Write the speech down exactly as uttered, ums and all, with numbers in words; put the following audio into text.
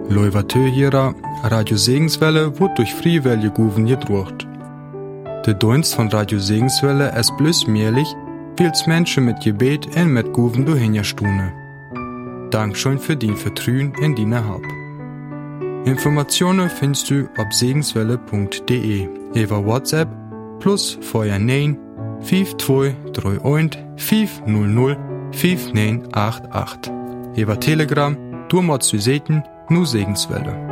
Leuvatö Radio Segenswelle wird durch Freiwillige Guven gedruckt. Der Dienst von Radio Segenswelle ist bloß möglich, weil es Menschen mit Gebet und mit Guven durchhinstune. Dankeschön für dein Vertrauen in deine Hab. Informationen findest du auf segenswelle punkt de über WhatsApp plus Feuer neun fünf zwei drei eins fünf null null fünf neun acht acht. Über Telegram, du machst du Seten, nur Segenswelle.